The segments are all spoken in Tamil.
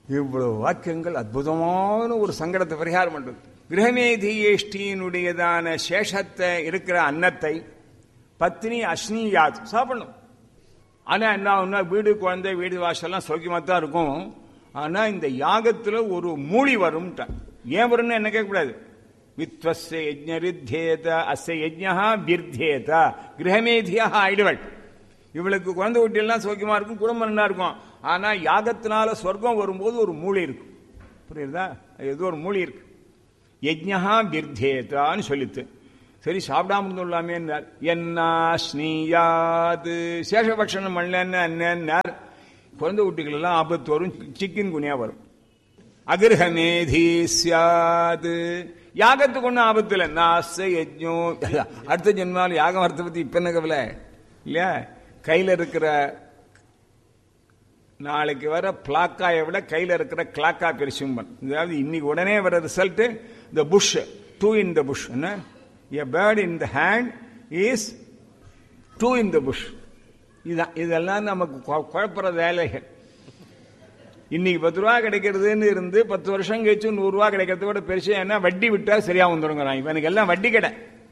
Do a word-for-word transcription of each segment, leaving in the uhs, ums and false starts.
இவ்வளவு வாக்கியங்கள் அற்புதமான ஒரு சங்கடத்தை பரிகாரம் பண்றது. கிரகமேதியேஷ்டியினுடையதான சேஷத்தை இருக்கிற அன்னத்தை பத்னி அஸ்னியாத் சாப்பிடணும். ஆனா என்ன, வீடு குழந்தை வீடு வாசல்லாம் சௌக்கியமா தான் இருக்கும். ஆனா இந்த யாகத்துல ஒரு மூலி வரும். ஏன் வரும்னு என்ன கேட்கக்கூடாது. வித்வஸ்ய யஜ்ஞரித்யேத அஸ்ய யஜ்ஞஹ விர்த்யேத கிரகமேதியா ஆயிடுவள். இவளுக்கு குழந்தை குட்டியெல்லாம் சௌக்கியமா இருக்கும், குடும்பம் நல்லா இருக்கும். ஆனா யாகத்தினால சொர்க்கம் வரும்போது ஒரு மூலி இருக்கு. புரியுதா? ஏதோ ஒரு மூலி இருக்கு. யஜ்ஞஹ விர்த்யேதான்னு சொல்லித்து. சரி சாப்பிடாம இருந்துள்ளாமே என்ன ஸ்னீயாது சேஷபக்ஷணம் பண்ணலன்னார். குழந்தை குட்டிகள் எல்லாம் ஆபத்து வரும், சிக்கன் குனியா வரும். அகிருஹமேதி சியாது யாகத்துக்கு ஒன்றும் ஆபத்து இல்லை. நாச யஜ்ஞோ அடுத்த ஜென்மாவில் யாகம் வரத்தை பத்தி இப்ப என்ன கவலை இல்லையா? கையில இருக்கிற நாளைக்கு வர பிளாக்காயை விட கையில இருக்கிற கிளாக்கா பெருசும்பன். அதாவது இன்னைக்கு உடனே வர ரிசல்ட் த புஷ் டூ இன் த புஷ். என்ன a bird in the hand is two in the bush. இதான் இதெல்லாம் நமக்கு குழப்பற வேலைகள். இன்னைக்கு பத்து ரூபா கிடைக்கிறதுன்னு இருந்து பத்து வருஷம் கழிச்சு நூறு ரூபா கிடைக்கிறத விட பெருசு என்ன வட்டி விட்டா சரியா வந்துடுங்கிறான். இவனுக்கு எல்லாம் வட்டி கடை.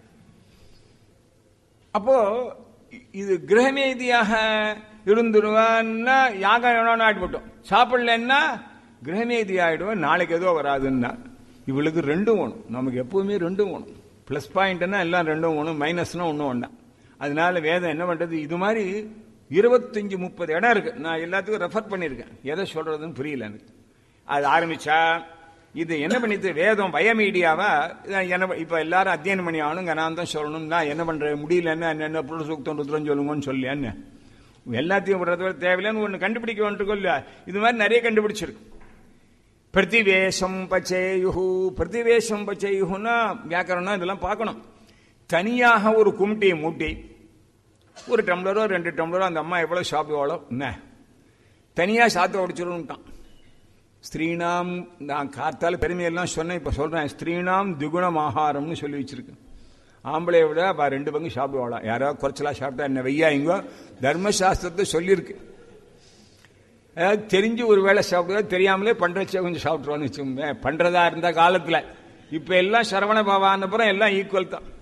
அப்போ இது கிரகமேதியாக இருந்துருவான்னா யாகம் எவ்வளோ ஆட்பட்டோம். சாப்பிடலன்னா கிரகமேதி ஆயிடுவோம், நாளைக்கு ஏதோ வராதுன்னா. இவளுக்கு ரெண்டும் வேணும். நமக்கு எப்பவுமே ரெண்டும் வேணும். பிளஸ் பாயிண்ட்னா எல்லாம் ரெண்டும் ஒன்று, மைனஸ்னா ஒன்றும் ஒன்றா. அதனால வேதம் என்ன பண்றது, இது மாதிரி இருபத்தஞ்சு முப்பது இடம் இருக்கு. நான் எல்லாத்துக்கும் ரெஃபர் பண்ணியிருக்கேன். எதை சொல்றதுன்னு புரியல எனக்கு. அது ஆரம்பிச்சா இது என்ன பண்ணிட்டு வேதம் பயமீடியாவா என்ன இப்ப எல்லாரும் அத்தியனம் பண்ணி ஆகணும், நான் தான் சொல்லணும். நான் என்ன பண்றேன் முடியலன்னு என்ன புருஷ சூக்தம் ருத்ரம் சொல்லுங்கன்னு சொல்லி என்ன எல்லாத்தையும் விடுறத தேவையில்லைன்னு ஒன்று கண்டுபிடிக்க வேண்டியிருக்கோம் இல்லையா? இது மாதிரி நிறைய கண்டுபிடிச்சிருக்கு. பிரதிவேஷம் பச்சேயுஹு பிரதிவேஷம் பச்சேயுஹுன்னா வியாக்கரணம் இதெல்லாம் பார்க்கணும். தனியாக ஒரு கும்ட்டியை மூட்டி ஒரு டம்ளரோ ரெண்டு டம்ளரோ அந்த அம்மா எவ்வளோ சாப்பிடுவாளோ என்ன தனியாக சாத்த உடைச்சிருந்தான். ஸ்திரீனாம் நான் காத்தால பெருமையெல்லாம் சொன்னேன், இப்போ சொல்றேன். ஸ்திரீனாம் திகுணம் ஆகாரம்னு சொல்லி வச்சிருக்கு. ஆம்பளை விட அப்ப ரெண்டு பங்கு சாப்பிடுவாளாம். யாராவது குறைச்சலா சாப்பிட்டா என்ன வெய்யா இங்கோ தர்மசாஸ்திரத்தை சொல்லியிருக்கு. அதாவது தெரிஞ்சு ஒரு வேளை சாப்பிடுவா, தெரியாமலே பண்றச்ச கொஞ்சம் சாப்பிட்டுருவான்னு வச்சுக்கோங்க. பண்றதா இருந்த காலத்துல. இப்ப எல்லாம் சரவண பவான அப்புறம் எல்லாம் ஈக்குவல் தான்.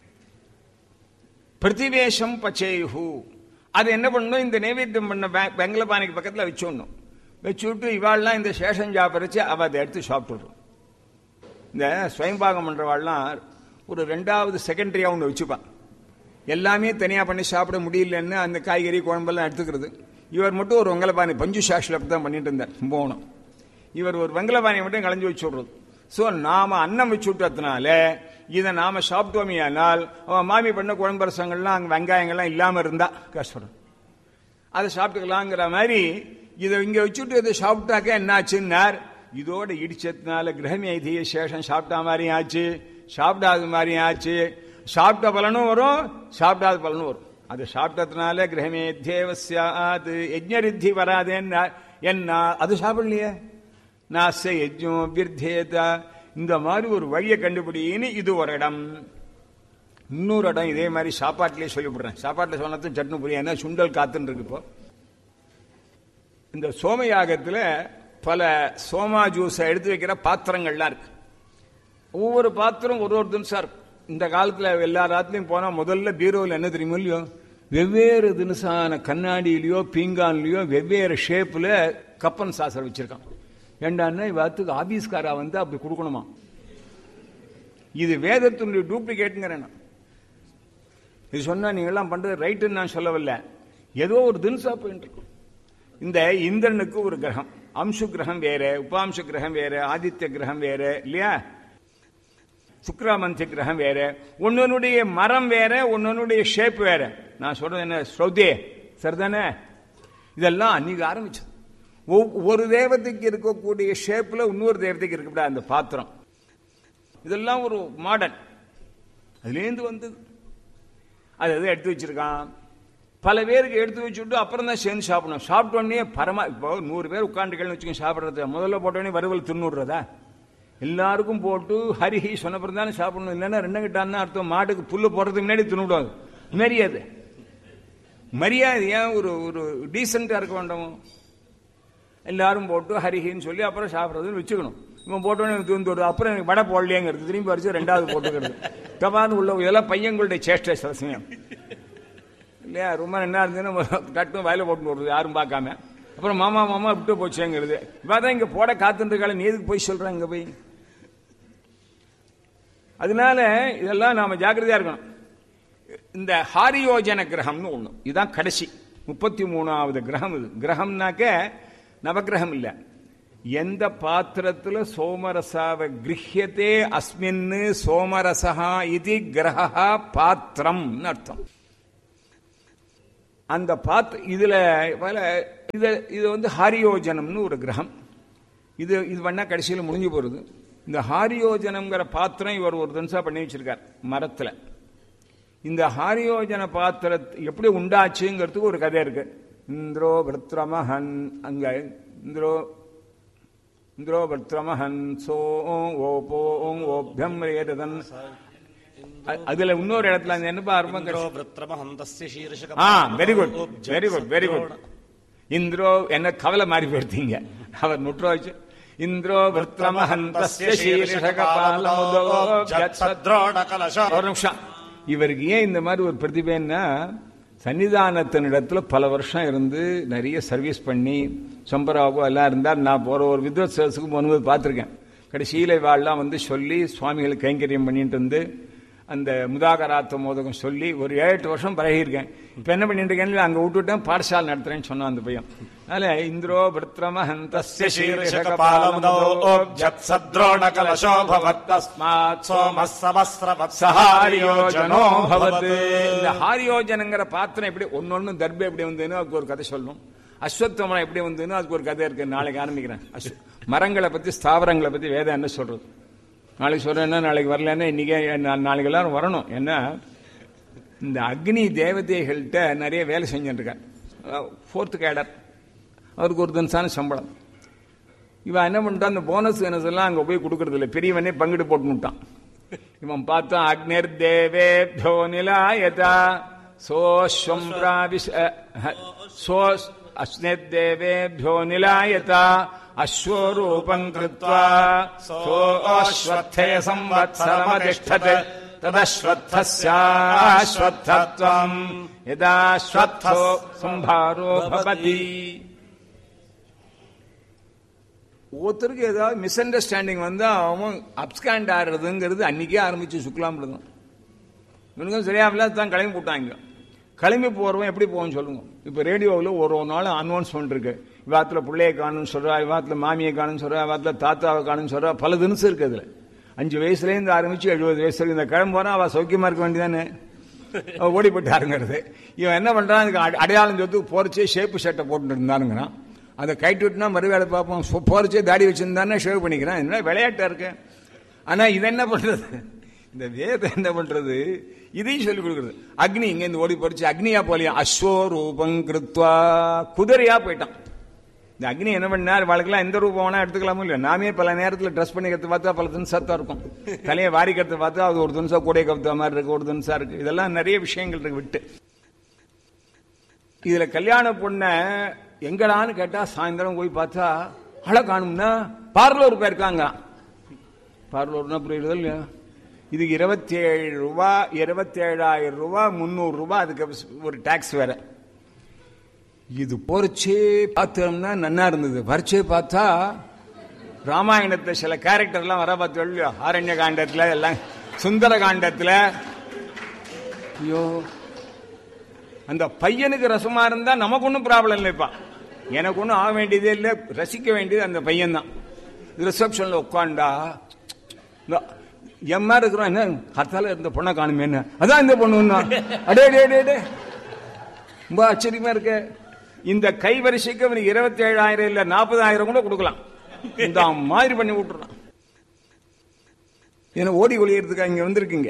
பிரதிவேஷம் பச்சேயுஹு அது என்ன பண்ணணும், இந்த நைவேத்தியம் பண்ண வெங்கல பானைக்கு பக்கத்துல வச்சுடணும். வச்சு விட்டு இவாள்லாம் இந்த சேஷம் சாப்பிடுச்சு அவ அதை எடுத்து சாப்பிட்டுடுறோம். இந்த ஸ்வயம்பாகம் பண்றவாள்லாம் ஒரு ரெண்டாவது செகண்டரியா ஒன்று வச்சுப்பான். எல்லாமே தனியா பண்ணி சாப்பிட முடியலன்னு அந்த காய்கறி குழம்பெல்லாம் எடுத்துக்கிறது. இவர் மட்டும் ஒரு வெங்கலபானை பஞ்சு சாஷில் தான் பண்ணிட்டு இருந்தார் கும்பகோணம். இவர் ஒரு வெங்கலபானையை மட்டும் களைஞ்சு வச்சு விடுறது. ஸோ நாம அன்னம் வச்சு விட்டதுனால இதை நாம சாப்பிட்டோமையானால் அவன் மாமி பண்ண குழம்பு ரசங்கள்லாம் அங்கே வெங்காயங்கள்லாம் இல்லாம இருந்தா கஷ்டம், அதை சாப்பிட்டுக்கலாங்கிற மாதிரி இதை இங்க வச்சுட்டு இதை சாப்பிட்டாக்க என்ன ஆச்சுன்னார். இதோட இடிச்சதுனால கிரகமேதிய சேஷம் சாப்பிட்டா மாதிரியும் ஆச்சு, சாப்பிடாத மாதிரியும் ஆச்சு. சாப்பிட்ட பலனும் வரும், சாப்பிடாத பலனும் வரும். அது சாப்பிட்டதுனால கிரகமேத்யேவஸ்யாது யஜ்ஞரித்தி வராதேன்னா என்ன அது சாப்பிடலையே. நாச யஜ்ஞம் விர்த்தேதா இந்த மாதிரி ஒரு வழியை கண்டுபிடின்னு இது ஒரு இடம். இன்னொரு இடம் இதே மாதிரி சாப்பாட்டிலே சொல்லிவிடுறேன். சாப்பாட்டில் சொன்னது சட்னு புரியா சுண்டல் காத்துன்னு இருக்கு. இப்போ இந்த சோமயாகத்தில் பல சோமா ஜூஸை எடுத்து வைக்கிற பாத்திரங்கள்லாம் இருக்கு. ஒவ்வொரு பாத்திரம் ஒரு ஒரு தினசா இருக்கும். இந்த காலத்துல எல்லா ராத்திலையும் போனா முதல்ல பீரோவில் என்ன தெரியுமோ இல்லையோ வெவ்வேறு தினசான கண்ணாடியிலயோ பீங்கான்லயோ வெவ்வேறு ஷேப்ல கப்பன் சாசர் வச்சிருக்கான். ஏண்டான்னா இவத்துக்கு ஆபீஸ்காரா வந்து அப்படி கொடுக்கணுமா? இது வேதத்தினுடைய டூப்ளிகேட்டுங்கிறேன். இது சொன்னா நீங்க எல்லாம் பண்றது ரைட்டுன்னு நான் சொல்லவில்லை. ஏதோ ஒரு தினசா போயிட்டு இருக்கும். இந்த இந்திரனுக்கு ஒரு கிரகம், அம்சு கிரகம் வேற, உபாம்சு கிரகம் வேற, ஆதித்ய கிரகம் வேற இல்லையா, சுக்ராமந்திய கிரகம் வேற, ஒன்னொன்னுடைய மரம் வேற, ஒன்னொன்னுடைய ஷேப் வேற. நான் சொல்றது என்ன ஸ்ரௌதே சரிதானே? இதெல்லாம் அன்னைக்கு ஆரம்பிச்சது. ஒரு தேவதைக்கு இருக்கக்கூடிய ஷேப்ல இன்னொரு தேவதைக்கு இருக்கக்கூடாது அந்த பாத்திரம். இதெல்லாம் ஒரு மாடர்ன் அதுலேருந்து வந்தது. அது எதை எடுத்து வச்சிருக்கான். பல பேருக்கு எடுத்து வச்சுட்டு அப்புறம் தான் சேர்ந்து சாப்பிடணும். சாப்பிட்டோடனே பரமா இப்போ நூறு பேர் உட்காந்துக்கள்னு வச்சுக்கோங்க சாப்பிட்றது. முதல்ல போட்டோடனே வறுவல் தின்னுடுறதா? எல்லாருக்கும் போட்டு ஹரிஹி சொன்னப்பறம் தானே சாப்பிடணும். இல்லைன்னா ரெண்டு கிட்டான்னு அர்த்தம். மாட்டுக்கு புல்லு போடுறதுக்கு முன்னாடி தின்னுவிடுவாங்க. மரியாதை மரியாதை ஏன் ஒரு ஒரு டீசெண்டா இருக்க வேண்டாமோ? எல்லாரும் போட்டு ஹரிஹின்னு சொல்லி அப்புறம் சாப்பிட்றதுன்னு வச்சுக்கணும். இவன் போட்டோன்னு தூந்து வருது, அப்புறம் எனக்கு வடை போடலையேங்கிறது, திரும்பி வரைச்சு ரெண்டாவது போட்டுக்கிறது. தபான்னு உள்ள இதெல்லாம் பையங்களுடைய சேஷ்டை சில சமயம் இல்லையா? ரொம்ப என்ன இருந்ததுன்னு கட்டும் வயலை போட்டு வருது யாரும் பார்க்காம. அப்புறம் மாமா மாமா விட்டு போச்சேங்கிறது. இவாதான் இங்க போட காத்துருக்கால, நீ எதுக்கு போய் சொல்றேன் இங்க போய். அதனால இதெல்லாம் நாம ஜாக்கிரதையா இருக்கணும். இந்த ஹாரியோஜன கிரகம்னு ஒண்ணு, இதுதான் கடைசி முப்பத்தி மூணாவது கிரகம். இது கிரகம்னாக்க நவகிரகம் இல்ல. எந்த பாத்திரத்துல சோமரசாவ கிரஹ்யத்தே அஸ்மின் சோமரசா இது கிரஹா பாத்திரம் அர்த்தம். அந்த பாத்திர இதுல இது இது வந்து ஹாரியோஜனம்னு ஒரு கிரகம். இது இது பண்ணா கடைசியில் முடிஞ்சு போறது. இந்த ஹாரியோஜனம்ங்கிற பாத்திரம் இவர் ஒரு தினசா பண்ணி வச்சிருக்கார் மரத்துல. இந்த ஹாரியோஜன பாத்திரம் எப்படி உண்டாச்சுங்கிறதுக்கு ஒரு கதை இருக்கு. இந்திரோ விருத்ரமஹன், அங்க இந்திரோ இந்திரோ விருத்ரமஹன் சோ ஓபோ ஓப்யம் ரேதன். அதுல இன்னொரு இடத்துல என்னப்பா very good very good very good. இந்திரோ என்ன கவலை மாறி போயிருந்தீங்க, அவர் நுட்ரோ வச்சு இந்திரோ விருத்ரமஹந்தஸ்ய சீர்ஷகபாலமுதோ ஒரு நிமிஷம். இவருக்கு ஏன் இந்த மாதிரி ஒரு பிரதிபைன்னா, சன்னிதானத்தினிடத்துல பல வருஷம் இருந்து நிறைய சர்வீஸ் பண்ணி சம்பராவோ எல்லாம் இருந்தார். நான் போற ஒரு வித்வத் சர்வீஸுக்கு போகும்போது பார்த்துருக்கேன். கடைசியில வாழலாம் வந்து சொல்லி சுவாமிகளுக்கு கைங்கரியம் பண்ணிட்டு இருந்து அந்த முதாகராத்த மோதகம் சொல்லி ஒரு ஏழு எட்டு வருஷம் பழகிருக்கேன். இப்ப என்ன பண்ணிட்டு இருக்கேன், அங்க விட்டுட்டேன், பாடசாலை நடத்துறேன்னு சொன்னான் அந்த பையன். அதனால இந்திரோ விருத்ரமஹந்தஸ்ய சீர்ஷகபாலமுதோ ஜத்சத்ரோண கலசோ பவத் தஸ்மாத் சோமஸ்ஸவஸ்ரவத் சஹாரியோஜனோ பவத். இந்த ஹாரியோஜனங்கிற பாத்திரம் எப்படி ஒன்னொன்னு தர்பை எப்படி வந்ததுன்னு அதுக்கு ஒரு கதை சொல்லணும். அஸ்வத்தமரம் எப்படி வந்ததுன்னு அதுக்கு ஒரு கதை இருக்கு. நாளைக்கு ஆரம்பிக்கிறேன். மரங்களை பத்தி ஸ்தாவரங்களை பத்தி வேதம் என்ன சொல்றது நாளைக்கு சொல்றேன்னா, நாளைக்கு வரலன்னா இன்னைக்கே நாளைக்கு எல்லாரும் வரணும். ஏன்னா இந்த அக்னி தேவதைகள்கிட்ட நிறைய வேலை செஞ்சுட்டு இருக்கார். ஃபோர்த்து கேடர், அவருக்கு ஒரு தினசான சம்பளம். இவன் என்ன பண்ணிட்டான், அந்த போனஸ் கனஸ் எல்லாம் அங்க போய் கொடுக்கறது இல்லை, பெரியவனே பங்கிட்டு போட்டுட்டான். இவன் பார்த்தான், அக்னிர் தேவேப்யோ நிலாயதா சோஸ்வம் பிராவிஷ சோ அஸ்னிர் தேவேப்யோ நிலாயதா அஸ்வரூபம் கிருத்வா சோஸ்வத்தே சம்வத்சரமதிஷ்டதே ததஸ்வத்தஸ்யாஸ்வத்தத்வம் யதாஸ்வத்தோ சம்பாரோ பவதி. ஒருத்தருக்கு ஏதாவது மிஸ் அண்டர்ஸ்டாண்டிங் வந்து அவன் அப்ஸ்காண்ட் ஆடுறதுங்கிறது அன்னைக்கே ஆரம்பிச்சு சுக்லாம் தான். இவனுக்கும் சரியாவில்ல தான் கிளம்பி போட்டாங்க. கிளம்பி போறவன் எப்படி போவோம்னு சொல்லுங்க. இப்ப ரேடியோவில் ஒரு ஒரு நாள் அனௌன்ஸ்மெண்ட் இருக்கு. இவாத்துல பிள்ளையை காணுன்னு சொல்றா, இவாத்துல மாமியை காணுன்னு சொல்றா, இவாத்துல தாத்தாவை காணுன்னு சொல்றா, பல தினசு இருக்கு. அதுல அஞ்சு வயசுல இருந்து ஆரம்பிச்சு எழுபது வயசுல இந்த கிளம்பு போறான். அவ சௌக்கியமா இருக்க வேண்டியதானே, ஓடி போயிட்டாருங்கிறது. இவன் என்ன பண்றான், அதுக்கு அடையாளம் சொத்து போறச்சே ஷேப்பு ஷர்ட்டை போட்டு இருந்தானுங்கிறான். அதை கைட்டு விட்டுனா மறுவேளை பார்ப்போம். போறச்சே தாடி வச்சிருந்தானே ஷேவ் பண்ணிக்கிறான். என்ன விளையாட்டா இருக்கு. ஆனா இது என்ன பண்றது, இந்த வேதம் என்ன பண்றது, இதையும் சொல்லிக் கொடுக்குறது. அக்னி இங்க இருந்து ஓடி போச்சு, அக்னியா போலியா அஸ்வரூபம் கிருத்வா, குதிரையா போயிட்டான். இந்த அக்னி என்ன பண்ணார், வாழ்க்கைலாம் எந்த ரூபம் வேணா எடுத்துக்கலாமோ இல்லையா. நாமே பல நேரத்தில் ட்ரெஸ் பண்ணிக்கிறது பார்த்தா பல தினசா இருக்கும், தலையை வாரிக்கிறது பார்த்தா அது ஒரு தினசா கூடை கவுத்த மாதிரி இருக்கு, ஒரு தினசா இருக்கு. இதெல்லாம் நிறைய விஷயங்கள் இருக்கு விட்டு. இதுல கல்யாண பொண்ண எங்கடான்னு கேட்டா சாயந்தரம் போய் பார்த்தா அழ காணும்னா பார்லூர் போயிருக்காங்க. பார்லூர்னா புரியுது இல்லையா. இதுக்கு இருபத்தி ஏழு ரூபா இருபத்தி ஏழாயிரம் ரூபாய் முன்னூறு ரூபாய் அதுக்கு ஒரு டாக்ஸ் வேற. இது பொறிச்சே பார்த்தோம்னா நன்னா இருந்தது. பறிச்சே பார்த்தா ராமாயணத்துல சில கேரக்டர் எல்லாம் வர பார்த்து இல்லையோ, ஆரண்ய காண்டத்துல எல்லாம் சுந்தர காண்டத்துல. ஐயோ, அந்த பையனுக்கு ரசமா இருந்தா நமக்கு ஒன்றும் ப்ராப்ளம் இல்லைப்பா, எனக்கு ஒன்றும் ஆக வேண்டியதே இல்லை, ரசிக்க வேண்டியது அந்த பையன் தான். ரிசப்ஷன்ல உட்காண்டா எம்மா இருக்கிறோம், என்ன கத்தால இருந்த பொண்ணை காணுமே, என்ன அதான் இந்த பொண்ணு, அடே அடே அடே ரொம்ப ஆச்சரியமா இருக்கு. இந்த கை வரிசைக்கு அவனுக்கு இருபத்தி ஏழாயிரம் இல்ல நாற்பதாயிரம் கூட கொடுக்கலாம். இந்த மாதிரி பண்ணி விட்டுறான். என்ன ஓடி ஒளியறதுக்கா இங்க வந்திருக்கீங்க.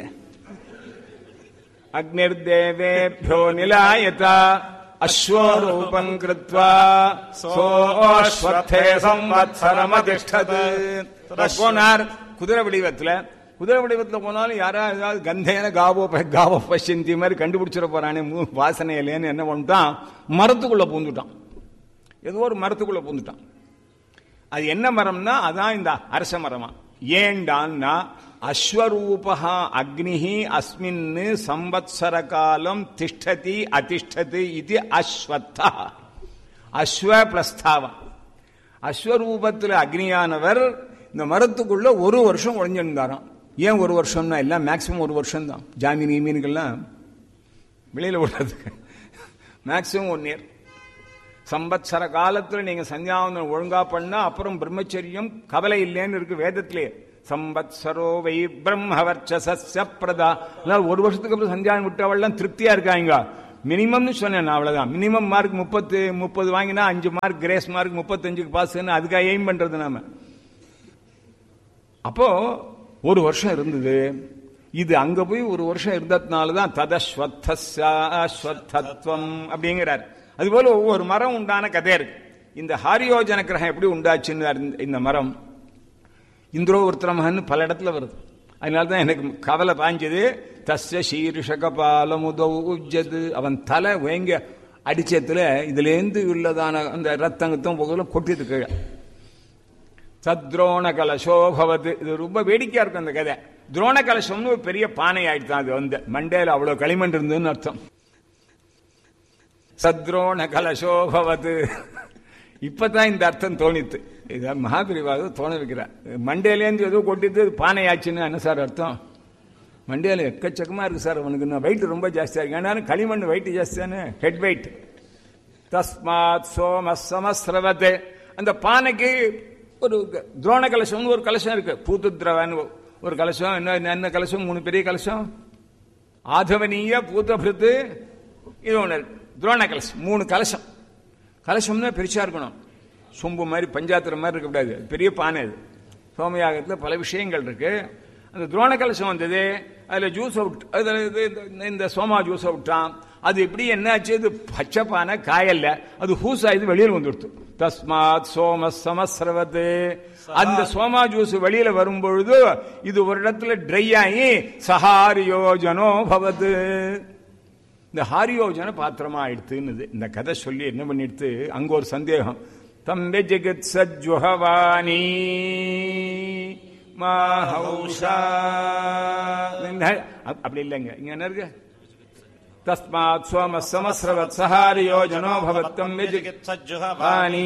அக்னிர் தேவேப்யோ நிலாயதா அஸ்வரூபம் கிருத்வா சோஸ்வத்தே சம்வத்சரமதிஷ்டதே. போனார் குதிரை வடிவத்துல. குதிரை வடிவத்துல போனாலும் யாராவது ஏதாவது கந்தேன காவோ காவோ பசந்தி மாதிரி கண்டுபிடிச்சிட போறானே வாசனை இல்லைன்னு என்ன பண்ணிட்டான், மரத்துக்குள்ள பூந்துட்டான். ஏதோ ஒரு மரத்துக்குள்ள பூந்துட்டான். அது என்ன மரம்னா அதான் இந்த அரச மரமா. ஏண்டான்னா அஸ்வரூபா அக்னிஹி அஸ்மின் சம்வத்சர காலம் திஷ்டதி அதிஷ்டதி இது அஸ்வத்தா. அஸ்வ பிளஸ்தாவம். அஸ்வரூபத்தில் அக்னியானவர் இந்த மரத்துக்குள்ள ஒரு வருஷம் ஒழிஞ்சிருந்தாராம். ஏன் ஒரு வருஷம்னா எல்லாம் மேக்சிமம் ஒரு வருஷம் தான். ஜாமீன் மீனுக்கெல்லாம் வெளியில விடுறதுக்கு மேக்சிமம் ஒன் இயர். சம்பத்சர காலத்தில் நீங்க சந்தியாவந்தனம் ஒழுங்கா பண்ணா அப்புறம் பிரம்மச்சரியம் கவலை இல்லைன்னு இருக்கு வேதத்திலே. சம்பத்சரோ வை பிரம்மவர்ச்சசஸ்ய பிரதா. ஒரு வருஷத்துக்கு அப்புறம் சந்தியாவந்தனம் விட்டவெல்லாம் திருப்தியா இருக்காங்க. மினிமம்னு சொன்னேன், அவ்வளவுதான். மினிமம் மார்க் முப்பத்து முப்பது வாங்கினா அஞ்சு மார்க் கிரேஸ் மார்க் முப்பத்தஞ்சுக்கு பாஸ். அதுக்காக எய்ம் பண்றது நாம. அப்போ ஒரு வருஷம் இருந்தது. இது அங்க போய் ஒரு வருஷம் இருந்ததுனாலதான் ததஸ்வத்தம் அப்படிங்கிறார். அதுபோல ஒவ்வொரு மரம் உண்டான கதை இருக்கு. இந்த ஹாரியோஜன கிரகம் எப்படி உண்டாச்சுன்னு இந்த மரம் இந்திரோவர்த்தமகன்னு பல இடத்துல வருது. அதனால்தான் எனக்கு கவலை பாஞ்சது. தஸ்ய சீர்ஷகபாலமுதௌஜது. அவன் தலை வேங்க அடிச்சத்துல இதுலேருந்து உள்ளதான அந்த ரத்தங்கத்தும் புகழும் கொட்டிட்டு கீழே. சத்ரோண கலசோபவது. இது ரொம்ப வேடிக்கையா இருக்கும் அந்த கதை. துரோண கலசம்னு ஒரு பெரிய பானை ஆயிடுதான். அது வந்து மண்டேல அவ்வளவு களிமண் இருந்ததுன்னு அர்த்தம். சத்ரோண கலசோபவது. இப்பதான் இந்த அர்த்தம் தோணித்து. இத மகாபிரிவாக தோண வைக்கிறார். மண்டேலேருந்து ஏதோ கொட்டிட்டு பானை ஆச்சுன்னு என்ன சார் அர்த்தம்? மண்டேல எக்கச்சக்கமா இருக்கு சார் அவனுக்கு. வெயிட் ரொம்ப ஜாஸ்தியா இருக்கு. ஏன்னா களிமண் வெயிட் ஜாஸ்தியானு ஹெட் வெயிட். தஸ்மாத் சோம சமஸ்ரவத். அந்த பானைக்கு ஒரு துரோண கலசம் ஒரு கலசம் இருக்கு. பூத்துத்ரவன் ஒரு கலசம். என்ன என்ன கலசம்? மூணு பெரிய கலசம். ஆதவனீய பூதபிருத்து இது ஒண்ணு இருக்கு. துரோண கலசம் மூணு கலசம். கலசம்னா பெருசா இருக்கணும். சொம்பு மாதிரி பஞ்சாத்திரம் மாதிரி இருக்கக்கூடாது. பெரிய பானை. அது சோமயாகத்தில் பல விஷயங்கள் இருக்கு. அந்த துரோண கலசம் வந்தது. அதுல ஜூஸ் அவுட். இந்த சோமா ஜூஸ் அவுட்டான். அது எப்படி என்னாச்சு? இது பச்சை பானை காயல்ல. அது ஹூஸ் ஆயுது வெளியில் வந்துடுத்து. தஸ்மாத் சோம சமஸ்ரவது. அந்த சோமா ஜூஸ் வெளியில வரும்பொழுது இது ஒரு இடத்துல ட்ரை ஆகி சஹாரியோஜனோ பவது. இந்த ஹாரியோஜன பாத்திரமா ஆயிடுத்துன்னு இந்த கதை சொல்லி என்ன பண்ணிடுத்து. அங்க ஒரு சந்தேகம். தம்பே ஜெகத் சஜ்ஜுஹவானி மாஹௌஷா. அப்படி இல்லைங்க. இங்க என்ன இருக்கு? தஸ்மாத் சோம சமஸ்ரவத் சஹாரியோஜனோ பவத்தம் ஜெகத் சஜ்ஜுஹவானி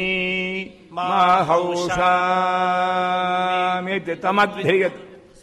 மாஹௌஷா மேதி தமத்ஹிகத்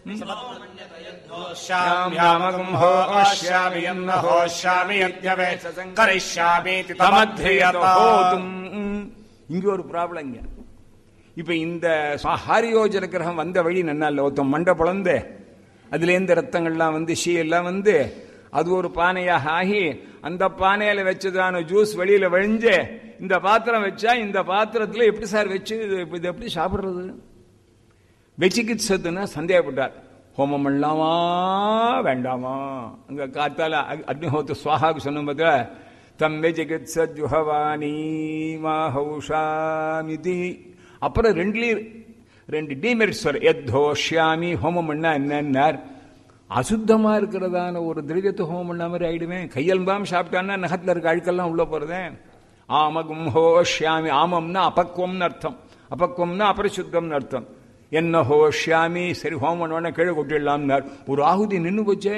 இங்க ஒரு ப்ராப்ளம். இப்ப இந்த ஹாரியோஜன கிரகம் வந்த வழி நன்னால ஒருத்தம் மண்டை பொழந்து அதுல இருந்து ரத்தங்கள்லாம் வந்து ஷீ எல்லாம் வந்து அது ஒரு பானையாக ஆகி அந்த பானையில வச்சதான ஜூஸ் வெளியில வழிஞ்சு இந்த பாத்திரம் வச்சா இந்த பாத்திரத்துல எப்படி சார் வச்சு இது எப்படி சாப்பிடுறது? வெச்சிகித்சத்துன்னா சந்தேகப்பட்டார். ஹோமம் பண்ணலாமா வேண்டாமா? அங்க காத்தால அக்னிஹோத்த சுவாகாக்கு சொன்ன பார்த்தா தம்பே ஜெகத் சஜ்ஜுஹவானி மாஹௌஷாமிதி. அப்புறம் ரெண்டுலயும் ரெண்டு டிமெரிட்ஸ் வரும். எத்தோஷ்யாமி ஹோமம் பண்ணா என்னன்னார்? அசுத்தமா இருக்கிறதான ஒரு திரவியத்தை ஹோமம் பண்ண மாதிரி ஆயிடுவேன். கையல்பாம் சாப்பிட்டான்னா நகத்துல இருக்க அழுக்கெல்லாம் உள்ள போறதேன். ஆமகும் ஹோஷ்யாமி. ஆமம்னா அபக்குவம்னு அர்த்தம். அபக்குவம்னா அபரிசுத்தம்னு அர்த்தம். என்ன ஹோஷ்யாமி. சரி ஹோமம் பண்ண கீழே கொட்டிடலாம்னார். ஒரு ஆகுதி நின்று போச்சே.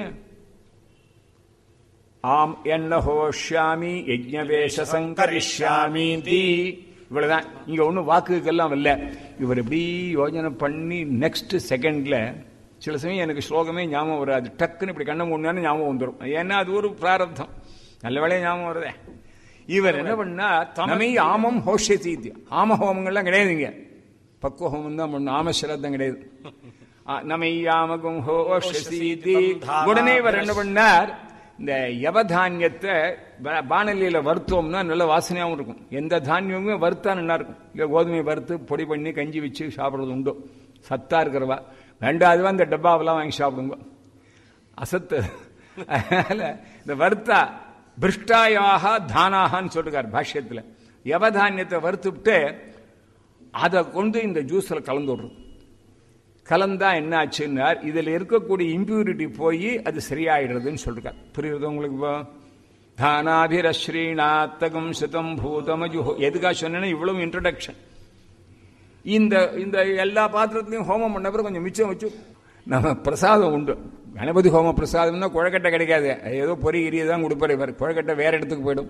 ஆம் என்ன ஹோஷ்யாமி யஜ்ஞவேஷ சங்கரிஷ்யாமி. இவ்வளவுதான். இங்க ஒன்னும் வாக்குக்கெல்லாம் இல்ல. இவர் எப்படி யோஜனை பண்ணி நெக்ஸ்ட் செகண்ட்ல சில சமயம் எனக்கு ஸ்லோகமே ஞாபகம் வராது. டக்குன்னு இப்படி கண்ணை மூணு ஞாபகம் வந்துடும். ஏன்னா அது ஒரு பிராரப்தம். நல்ல வேலையை ஞாபகம் வருதே. இவர் என்ன பண்ணா தமை ஆமம் ஹோஷதி. ஆம ஹோமங்கள்லாம் கிடையாதுங்க. பக்குவ ஹோமம் தான் பண்ணணும். ஆமஸ்வரத்தம் கிடையாது. நமை ஆமகம் ஹோஷதி. உடனே இவர் என்ன பண்ணார்? இந்த யவதானியத்தை பானலியில வறுத்தோம்னா நல்ல வாசனையாகவும் இருக்கும். எந்த தானியமுமே வறுத்தா நல்லா இருக்கும். இல்லை கோதுமையை வறுத்து பொடி பண்ணி கஞ்சி வச்சு சாப்பிட்றது உண்டு. சத்தா இருக்கிறவா ரெண்டாவதுவா இந்த டப்பாவெல்லாம் வாங்கி சாப்பிடுங்க. அசத்து. இந்த வறுத்தா பிருஷ்டாயாக தானாகான்னு சொல்றாரு பாஷ்யத்தில். யவதானியத்தை வறுத்துவிட்டு அதை கொண்டு இந்த ஜூஸ்ல கலந்து விடுறது. கலந்தா என்ன ஆச்சுன்னா இதுல இருக்கக்கூடிய இம்பியூரிட்டி போய் அது சரியாயிடுறதுன்னு சொல்றாரு. புரியுறது உங்களுக்கு? இப்போ தானாபிரஸ்ரீநாத்தகம் சுதம் பூதமஜு. எதுக்காக சொன்னேன்னா இவ்வளவு இன்ட்ரோடக்ஷன். இந்த இந்த எல்லா பாத்திரத்திலையும் ஹோமம் பண்ண பிறகு கொஞ்சம் மிச்சம் வச்சு நம்ம பிரசாதம் உண்டு. கணபதி ஹோம பிரசாதம்னா குழக்கட்டை கிடைக்காது, ஏதோ பொறி கிரியை தான் கொடுப்பாரு இவர். குழக்கட்டை வேற இடத்துக்கு போயிடும்.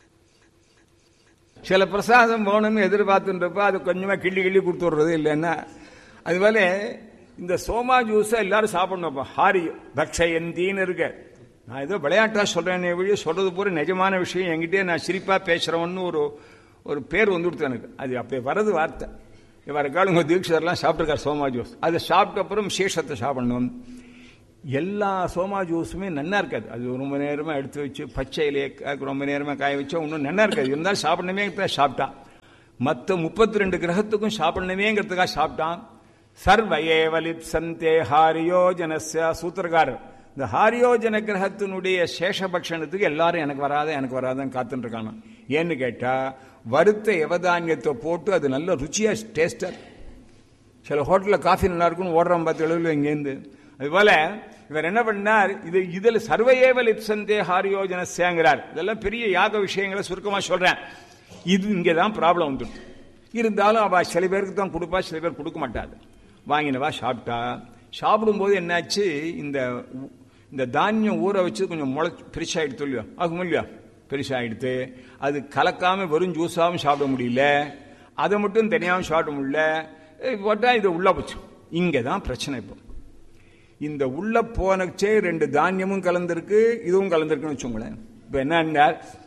சில பிரசாதம் போகணும்னு எதிர்பார்த்துன்றப்ப அது கொஞ்சமா கிள்ளி கிள்ளி கொடுத்து விடுறது இல்லைன்னா. அதுபோல இந்த சோமா ஜூஸை எல்லாரும் சாப்பிடணும். ஹாரி பக்ஷயந்தின்னு இருக்க. நான் ஏதோ விளையாட்டா சொல்றேன், வழியே சொல்றது பூரா நிஜமான விஷயம். என்கிட்டே நான் சிரிப்பா பேசுறவன்னு ஒரு ஒரு பேர் வந்து கொடுத்து எனக்கு. அது அப்படியே வரது வார்த்தை. இவருக்கால உங்க தீட்சிதர்லாம் சாப்பிட்டுருக்காரு சோமா ஜூஸ். அதை சாப்பிட்ட அப்புறம் சேஷத்தை சாப்பிடணும். எல்லா சோமா ஜூஸுமே நன்னா இருக்காது. அது ரொம்ப நேரமா எடுத்து வச்சு பச்சையிலே ரொம்ப நேரமா காய வச்சா ஒன்றும் நன்னா இருக்காது. இருந்தாலும் சாப்பிடணுமே சாப்பிட்டான். மற்ற முப்பத்தி ரெண்டு கிரகத்துக்கும் சாப்பிடணுமேங்கிறதுக்காக சாப்பிட்டான். சர்வயேவலித் சந்தே ஹாரியோஜனஸ்ய சூத்திரகாரர். இந்த ஹாரியோஜன கிரகத்தினுடைய சேஷபக்ஷணத்துக்கு எல்லாரும் எனக்கு வராத எனக்கு வராதன்னு காத்துட்டு இருக்கானா. ஏன்னு கேட்டா வறுத்த எவதானியத்தை போட்டு அது நல்ல ருச்சியா டேஸ்டா. சில ஹோட்டலில் காஃபி நல்லா இருக்குன்னு ஓடுறோம் பார்த்து எழுதுல இங்கேருந்து. அதுபோல இவர் என்ன பண்ணார், இது இதில் சர்வயேவ லிப்சந்தே ஹாரியோஜனஸ்யாங்கிறார். இதெல்லாம் பெரிய யாக விஷயங்களை சுருக்கமாக சொல்றேன். இது இங்கே தான் ப்ராப்ளம் வந்துடும். இருந்தாலும் அவ சில பேருக்கு தான் கொடுப்பா, சில பேர் கொடுக்க மாட்டாது. வாங்கினவா சாப்பிட்டா. சாப்பிடும்போது என்னாச்சு, இந்த இந்த தானியம் ஊற வச்சு கொஞ்சம் முளை பெருசாகிடுத்து இல்லையோ, ஆகும் இல்லையா, பெருசாகிடுத்து. அது கலக்காம வெறும் ஜூஸாகவும் சாப்பிட முடியல, அதை மட்டும் தனியாகவும் சாப்பிட முடியல. போட்டா இது உள்ள போச்சு. இங்கே தான் பிரச்சனை. இப்போ இந்த உள்ள போனச்சே ரெண்டு தானியமும் கலந்துருக்கு, இதுவும் கலந்துருக்குன்னு வச்சுங்களேன். இப்போ என்ன